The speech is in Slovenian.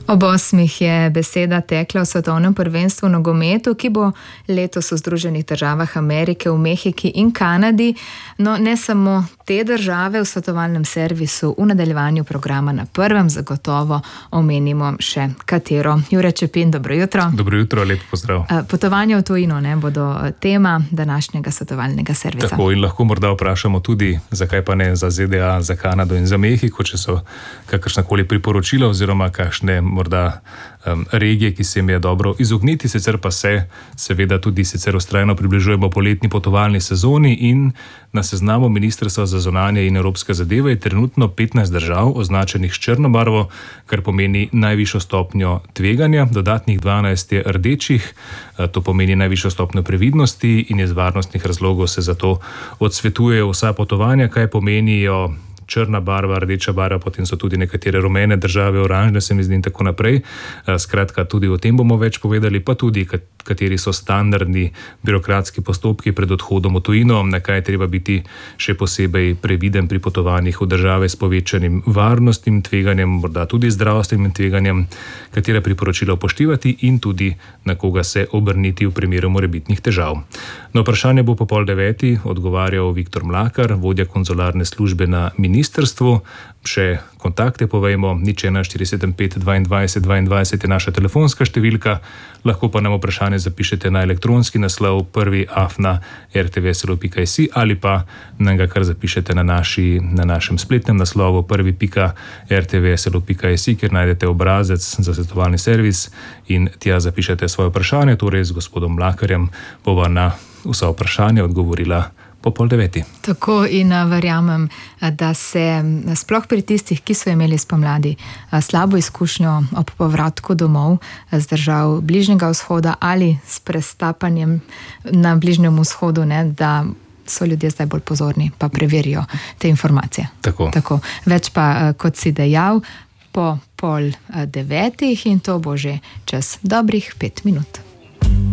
Ob 8 je beseda tekla o svetovnem prvenstvu v nogometu, ki bo letos v Združenih državah Amerike, v Mehiki in Kanadi. No, ne samo te države v svetovalnem servisu, v nadaljevanju programa na Prvem zagotovo omenimo še katero. Jure Čepin, dobro jutro. Dobro jutro, lep pozdrav. Potovanja v tujino bodo tema današnjega svetovalnega servisa. Tako, in lahko morda vprašamo tudi, zakaj pa ne za ZDA, za Kanado in za Mehiko, če so kakršnakoli priporočila oziroma kakšne morda regije, ki se jim je dobro izogniti, sicer pa se seveda tudi sicer vztrajno približujemo poletni potovalni sezoni in na seznamu Ministrstva za zunanje in evropske zadeve je trenutno 15 držav označenih s črno barvo, kar pomeni najvišjo stopnjo tveganja, dodatnih 12 je rdečih, to pomeni najvišjo stopnjo previdnosti in iz varnostnih razlogov se zato odsvetujejo vsa potovanja, kaj pomenijo črna barva, rdeča barva, potem so tudi nekatere rumene države, oranžne se mi zdi in tako naprej. Skratka, tudi o tem bomo več povedali, pa tudi kateri so standardni birokratski postopki pred odhodom v tujino, na kaj treba biti še posebej previden pri potovanjih v države s povečanim varnostnim tveganjem, morda tudi zdravstvenim tveganjem, katera priporočila upoštevati in tudi na koga se obrniti v primeru morebitnih težav. Na vprašanje bo po 8:30 odgovarjal Viktor Mlakar, vodja konzularne službe na ministrstvu. Še kontakte povejmo, 01475 22 22 je naša telefonska številka, lahko pa nam vprašanje zapišete na elektronski naslov prvi@rtvslo.si ali pa nam ga kar zapišete na našem spletnem naslovu prvi.rtvslo.si, kjer najdete obrazec za svetovalni servis in tja zapišete svoje vprašanje, torej z gospodom Mlakarjem bova na vsa vprašanja odgovorila po 8:30. Tako, in verjamem, da se sploh pri tistih, ki so imeli spomladi slabo izkušnjo ob povratku domov z držav Bližnjega vzhoda ali s prestapanjem na Bližnjem vzhodu, da so ljudje zdaj bolj pozorni, pa preverijo te informacije. Tako. Več pa, kot si dejal, po 8:30 in to bo že čez dobrih 5 minut.